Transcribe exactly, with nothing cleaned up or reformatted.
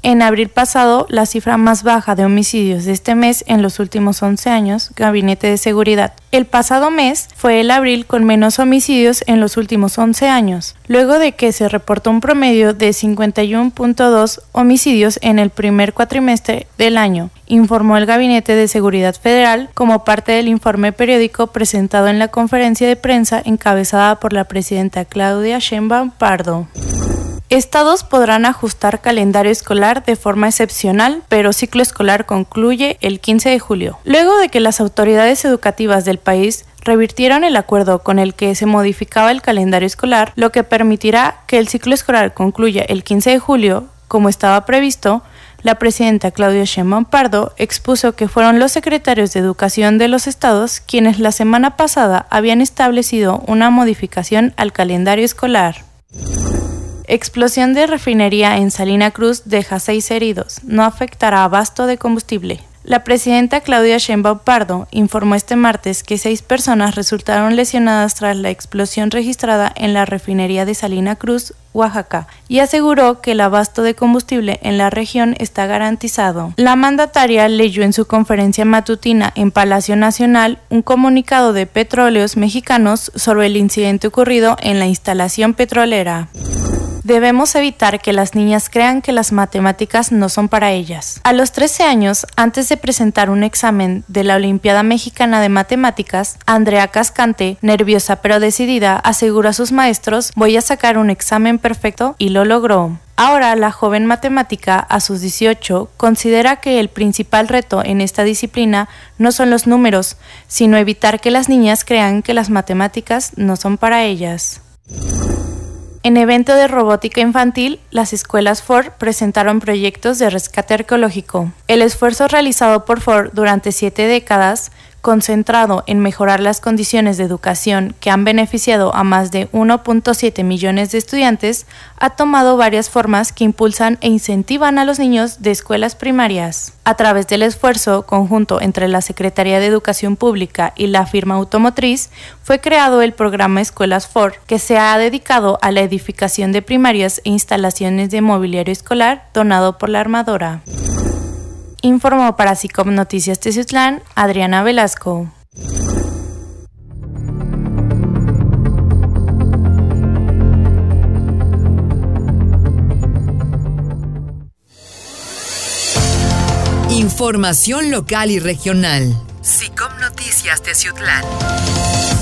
En abril pasado, la cifra más baja de homicidios de este mes en los últimos once años, Gabinete de Seguridad. El pasado mes fue el abril con menos homicidios en los últimos once años, luego de que se reportó un promedio de cincuenta y uno punto dos homicidios en el primer cuatrimestre del año, informó el Gabinete de Seguridad Federal como parte del informe periódico presentado en la conferencia de prensa encabezada por la presidenta Claudia Sheinbaum Pardo. Estados podrán ajustar calendario escolar de forma excepcional, pero ciclo escolar concluye el quince de julio. Luego de que las autoridades educativas del país revirtieron el acuerdo con el que se modificaba el calendario escolar, lo que permitirá que el ciclo escolar concluya el quince de julio, como estaba previsto, la presidenta Claudia Sheinbaum Pardo expuso que fueron los secretarios de Educación de los estados quienes la semana pasada habían establecido una modificación al calendario escolar. Explosión de refinería en Salina Cruz deja seis heridos. No afectará abasto de combustible. La presidenta Claudia Sheinbaum Pardo informó este martes que seis personas resultaron lesionadas tras la explosión registrada en la refinería de Salina Cruz, Oaxaca, y aseguró que el abasto de combustible en la región está garantizado. La mandataria leyó en su conferencia matutina en Palacio Nacional un comunicado de Petróleos Mexicanos sobre el incidente ocurrido en la instalación petrolera. Debemos evitar que las niñas crean que las matemáticas no son para ellas. A los trece años, antes de presentar un examen de la Olimpiada Mexicana de Matemáticas, Andrea Cascante, nerviosa pero decidida, aseguró a sus maestros: voy a sacar un examen perfecto, y lo logró. Ahora, la joven matemática, a sus dieciocho, considera que el principal reto en esta disciplina no son los números, sino evitar que las niñas crean que las matemáticas no son para ellas. En evento de robótica infantil, las escuelas Ford presentaron proyectos de rescate arqueológico. El esfuerzo realizado por Ford durante siete décadas, concentrado en mejorar las condiciones de educación que han beneficiado a más de uno punto siete millones de estudiantes, ha tomado varias formas que impulsan e incentivan a los niños de escuelas primarias. A través del esfuerzo conjunto entre la Secretaría de Educación Pública y la firma automotriz, fue creado el programa Escuelas Ford, que se ha dedicado a la edificación de primarias e instalaciones de mobiliario escolar donado por la armadora. Informó para SICOM Noticias Teciutlán, Adriana Velasco. Información local y regional. SICOM Noticias Teciutlán.